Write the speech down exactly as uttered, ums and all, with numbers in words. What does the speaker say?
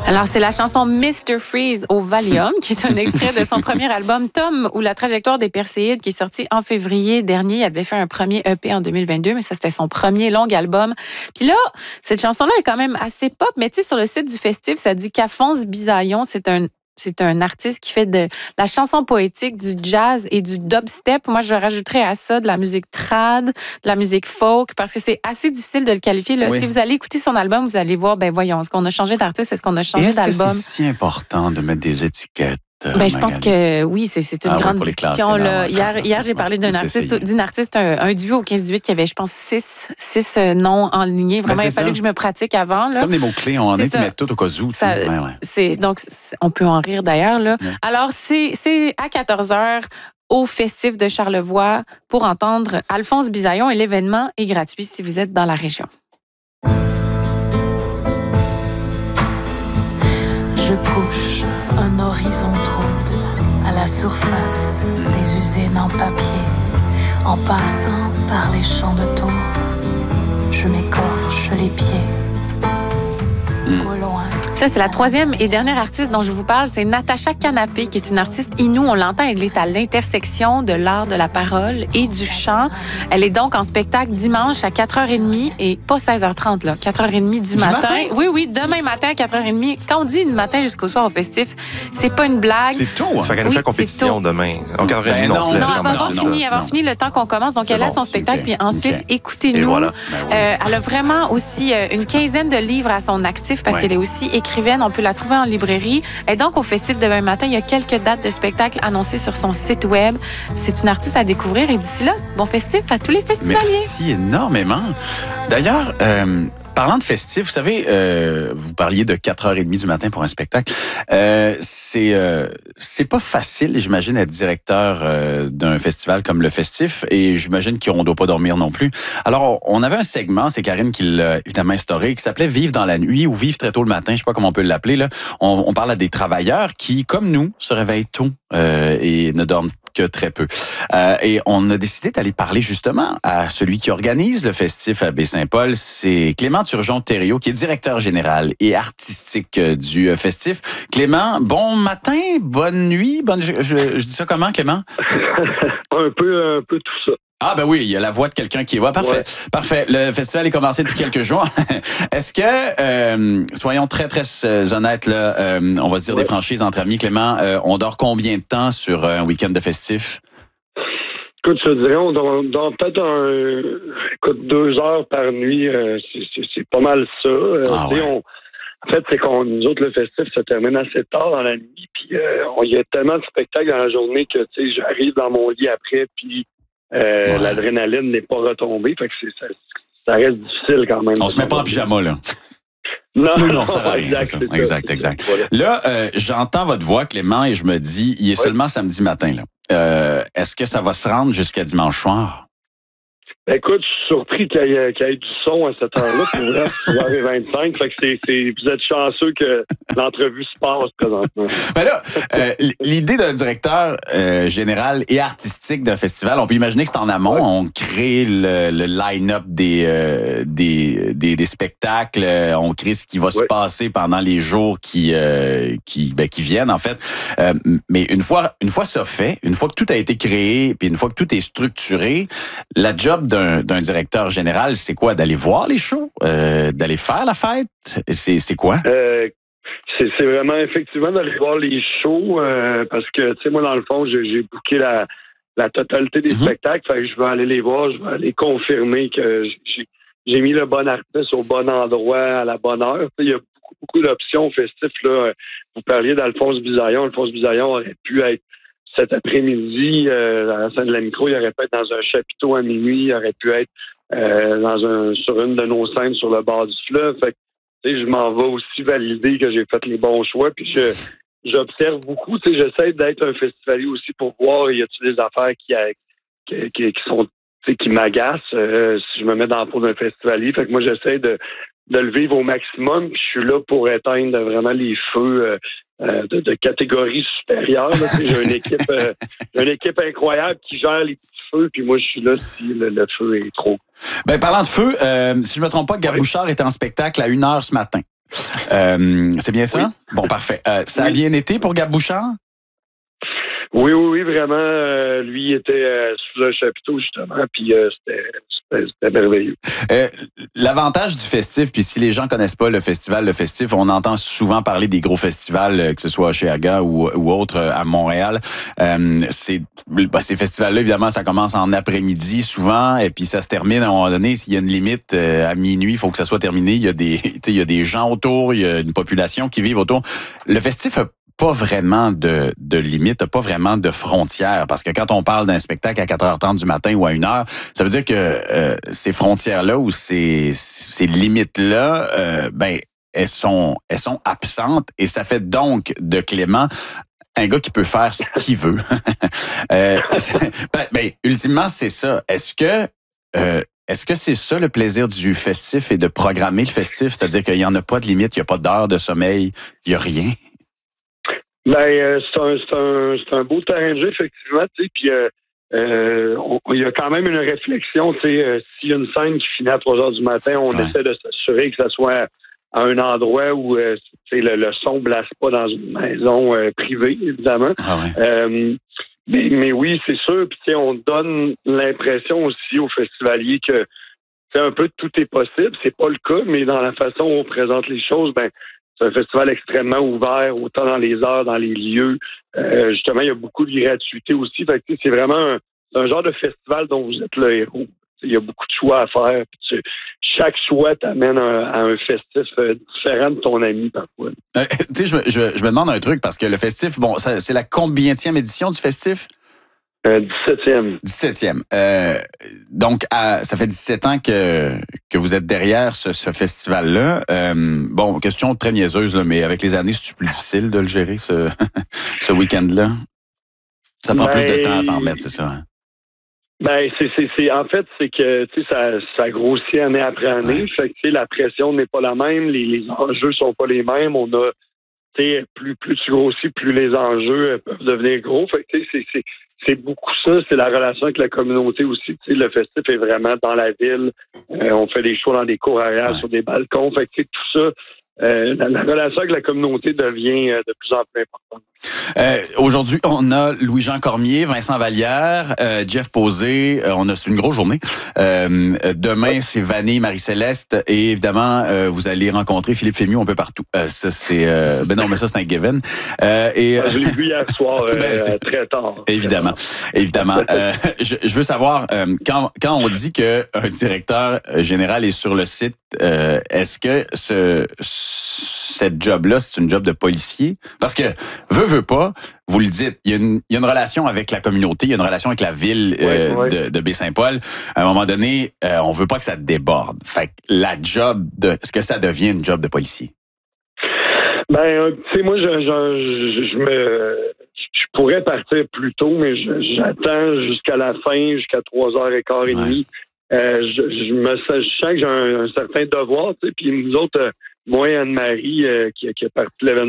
Alors, c'est la chanson mister Freeze au Valium, qui est un extrait de son premier album Tom ou la trajectoire des Perséides, qui est sorti en février dernier. Il avait fait un premier E P en deux mille vingt-deux, mais ça, c'était son premier long album. Puis là, cette chanson-là est quand même assez pop, mais tu sais, sur le site du festif, ça dit qu'Alphonse Bisaillon, c'est un C'est un artiste qui fait de la chanson poétique, du jazz et du dubstep. Moi, je rajouterais à ça de la musique trad, de la musique folk, parce que c'est assez difficile de le qualifier. Là. Oui. Si vous allez écouter son album, vous allez voir, ben voyons, est-ce qu'on a changé d'artiste, est-ce qu'on a changé est-ce d'album? Que c'est si important de mettre des étiquettes? Ben, je pense que oui, c'est, c'est une ah, grande ouais, discussion. classer, Là. non, Hier, hier, j'ai parlé d'un artiste, d'une artiste, un, un duo au quinze dix-huit qui avait, je pense, six, six noms enlignés. Vraiment, ben, il a fallu ça. que je me pratique avant. Là. C'est comme des mots-clés, on en est, qui mettent tout au cas où. Ça, ouais, ouais. c'est, donc, c'est, on peut en rire d'ailleurs. Là. Ouais. Alors, c'est, c'est à quatorze heures au Festif de Charlevoix pour entendre Alphonse Bisaillon et l'événement est gratuit si vous êtes dans la région. Je couche un horizon trouble à la surface des usines en papier. En passant par les champs de tourbe, je m'écorche les pieds. Mm. Au loin. Ça, c'est la troisième et dernière artiste dont je vous parle. C'est Natacha Canapé, qui est une artiste inou. On l'entend, elle est à l'intersection de l'art de la parole et du chant. Elle est donc en spectacle dimanche à quatre heures trente et pas seize heures trente, là, quatre heures trente du, du matin. matin. Oui, oui, demain matin à quatre heures trente. Quand on dit du matin jusqu'au soir au festif, c'est pas une blague. C'est tôt, hein? Ça fait qu'elle nous oui, fait compétition demain. En quatre heures trente, ben non, non, on se lève. Non, elle va avoir non, fini, non, elle va non. fini le temps qu'on commence. Donc, C'est elle a bon, son spectacle, okay. puis ensuite, Okay. écoutez-nous. Et voilà. Ben oui. euh, elle a vraiment aussi euh, une quinzaine de livres à son actif parce ouais. qu'elle est aussi écrivaine. On peut la trouver en librairie. Et donc, au Festif demain matin, il y a quelques dates de spectacle annoncées sur son site web. C'est une artiste à découvrir. Et d'ici là, bon festif à tous les festivaliers. Merci énormément. D'ailleurs, euh, parlant de festif, vous savez, euh, vous parliez de quatre heures trente du matin pour un spectacle. Euh, c'est euh, c'est pas facile, j'imagine, être directeur euh, d'un festival comme le Festif, et j'imagine qu'on ne doit pas dormir non plus. Alors, on avait un segment, c'est Karine qui l'a évidemment instauré, qui s'appelait « Vivre dans la nuit » ou « Vivre très tôt le matin », je sais pas comment on peut l'appeler. Là. On, on parle à des travailleurs qui, comme nous, se réveillent tôt euh, et ne dorment que très peu. Euh, et on a décidé d'aller parler justement à celui qui organise le Festif à Baie-Saint-Paul. C'est Clément Turgeon-Thériault, qui est directeur général et artistique du Festif. Clément, bon matin, bonne nuit, bonne. Je, je, je dis ça comment, Clément? un peu, un peu tout ça. Ah ben oui, il y a la voix de quelqu'un qui est... Ouais, parfait, ouais. parfait. Le festival est commencé depuis quelques jours. Est-ce que, euh, soyons très, très honnêtes, là, euh, on va se dire ouais. des franchises entre amis, Clément, euh, on dort combien de temps sur un week-end de festif? Écoute, je te dirais, on dort, dort peut-être un, écoute, deux heures par nuit. Euh, c'est, c'est, c'est pas mal ça. Euh, ah ouais. on, en fait, c'est qu'on nous autres, le festif se termine assez tard dans la nuit. Puis euh, il y a tellement de spectacles dans la journée que, tu sais, j'arrive dans mon lit après, puis Euh, ouais. l'adrénaline n'est pas retombée, fait que c'est, ça, ça reste difficile quand même. On se met pas en pyjama, là. Non, non, non, non, ça va rien, exact, c'est ça. c'est exact, ça, exact. Voilà. Là, euh, j'entends votre voix, Clément, et je me dis, il est ouais. seulement samedi matin, là. Euh, est-ce que ça va se rendre jusqu'à dimanche soir? Ben écoute, je suis surpris qu'il y ait, qu'il y ait du son à cette heure-là, pour vrai, six heures vingt-cinq. Fait que c'est, c'est, vous êtes chanceux que l'entrevue se passe présentement. Ben là, euh, l'idée d'un directeur euh, général et artistique d'un festival, on peut imaginer que c'est en amont, ouais. on crée le, le line-up des, euh, des, des, des spectacles, on crée ce qui va ouais. se passer pendant les jours qui, euh, qui, ben, qui viennent, en fait. Euh, mais une fois, une fois ça fait, une fois que tout a été créé, puis une fois que tout est structuré, la job D'un, d'un directeur général, c'est quoi? D'aller voir les shows? Euh, d'aller faire la fête? C'est, c'est quoi? Euh, c'est, c'est vraiment effectivement d'aller voir les shows euh, parce que, tu sais, moi, dans le fond, j'ai, j'ai booké la, la totalité des mm-hmm. spectacles. Fait que je vais aller les voir, je vais aller confirmer que j'ai, j'ai mis le bon artiste au bon endroit à la bonne heure. Tu sais, il y a beaucoup, beaucoup d'options festifs. Là. Vous parliez d'Alphonse Bisaillon. Alphonse Bisaillon aurait pu être cet après-midi, euh, à la scène de la micro, il aurait pu être dans un chapiteau à minuit, il aurait pu être euh, dans un, sur une de nos scènes sur le bord du fleuve. Fait que, tu sais, je m'en vais aussi valider que j'ai fait les bons choix. Puis je, j'observe beaucoup. Tu sais, j'essaie d'être un festivalier aussi pour voir y a-t-il des affaires qui, qui, qui, qui sont, tu sais, qui m'agacent euh, si je me mets dans la peau d'un festivalier. Fait que moi, j'essaie de de le vivre au maximum, puis je suis là pour éteindre vraiment les feux euh, euh, de, de catégorie supérieure. Là. J'ai une équipe euh, j'ai une équipe incroyable qui gère les petits feux, puis moi, je suis là si le, le feu est trop. Ben, parlant de feu, euh, si je me trompe pas, Gab oui. Bouchard était en spectacle à une heure ce matin. Euh, c'est bien ça? Oui. Bon, parfait. Euh, ça a Oui. bien été pour Gab Bouchard? Oui, oui, oui, vraiment. Euh, lui il était euh, sous un chapiteau, justement, puis euh, c'était, c'était, c'était merveilleux. Euh, l'avantage du festif, puis si les gens connaissent pas le festival, le festif, on entend souvent parler des gros festivals, euh, que ce soit chez Aga ou, ou autre euh, à Montréal. Euh, c'est, bah, ces festivals-là, évidemment, ça commence en après-midi souvent, et puis ça se termine à un moment donné. S'il y a une limite euh, à minuit, il faut que ça soit terminé. Il y a des, tu sais, il y a des gens autour, il y a une population qui vit autour. Le festif a pas vraiment de, de limite, pas vraiment de frontières, parce que quand on parle d'un spectacle à quatre heures trente du matin ou à une heure, ça veut dire que euh, ces frontières-là ou ces, ces limites-là, euh, ben elles sont elles sont absentes et ça fait donc de Clément un gars qui peut faire ce qu'il veut. euh, ben, ben, ultimement, c'est ça. Est-ce que euh, Est-ce que c'est ça le plaisir du festif et de programmer le festif, c'est-à-dire qu'il n'y en a pas de limite, il n'y a pas d'heure de sommeil, il n'y a rien? Ben, euh, c'est un, c'est un, c'est un beau terrain de jeu, effectivement, tu sais, puis euh, euh, on- il y a quand même une réflexion, tu sais, euh, s'il y a une scène qui finit à trois heures du matin, on Ouais. essaie de s'assurer que ça soit à un endroit où, euh, tu sais, le, le son blasse pas dans une maison euh, privée, évidemment. Ah ouais. Euh, mais, mais oui, c'est sûr, puis tu sais, on donne l'impression aussi aux festivaliers que, tu sais, un peu tout est possible, c'est pas le cas, mais dans la façon où on présente les choses, ben, c'est un festival extrêmement ouvert, autant dans les heures, dans les lieux. Euh, justement, il y a beaucoup de gratuité aussi. Fait que, tu sais, c'est vraiment un, c'est un genre de festival dont vous êtes le héros. Il y a beaucoup de choix à faire. Puis tu, chaque choix t'amène à, à un festif euh, différent de ton ami parfois. Euh, tu sais, je, me- je, je me demande un truc parce que le festif, bon, ça, c'est la combienième édition du festif? Euh, dix-septième. dix-septième. Euh, donc, à- ça fait dix-sept ans que, que vous êtes derrière ce, ce festival-là. Euh, bon, question très niaiseuse, là, mais avec les années, c'est plus difficile de le gérer, ce, ce week-end-là? Ça prend Ben, plus de temps à s'en remettre, c'est ça? Hein? Ben, c'est, c'est, c'est, en fait, c'est que, tu sais, ça, ça grossit année après année. Ouais. Fait que, tu sais, la pression n'est pas la même, les, les enjeux sont pas les mêmes. On a, tu sais, plus, plus tu grossis, plus les enjeux peuvent devenir gros. Fait que, tu sais, c'est, c'est, c'est beaucoup ça. C'est la relation avec la communauté aussi. Tu sais, le festif est vraiment dans la ville. Euh, on fait des shows dans des cours arrière, Ouais. sur des balcons. Fait que, tu sais, tout ça, euh, la, la relation avec la communauté devient euh, de plus en plus importante. Euh, aujourd'hui, on a Louis-Jean Cormier, Vincent Vallière, euh, Jeff Posé. Euh, on a c'est une grosse journée. Euh, demain, c'est Vanille, Marie-Céleste. Et évidemment, euh, vous allez rencontrer Philippe Fémieux un peu partout. Euh, ça, c'est... Euh, ben non, mais ça, c'est un given. Euh, et, Je l'ai vu hier soir, euh, Ben, c'est- très tard. Évidemment, évidemment. Euh, je, je veux savoir, euh, quand, quand on dit qu'un directeur général est sur le site, euh, est-ce que ce, cette job-là, c'est une job de policier? Parce que, veut, veut pas, vous le dites, il y a une, il y a une relation avec la communauté, il y a une relation avec la ville euh, Ouais, ouais. de, de Baie-Saint-Paul. À un moment donné, euh, on veut pas que ça déborde. Fait que la job de... Est-ce que ça devient une job de policier? Ben, euh, tu sais, moi, je, je, je, je me, je pourrais partir plus tôt, mais je- j'attends jusqu'à la fin, jusqu'à trois heures et quart et Ouais. demi. Euh, je, je me sens, je sens que j'ai un, un certain devoir, tu sais, puis nous autres, euh, moi et Anne-Marie, euh, qui, qui est partie de l'événement,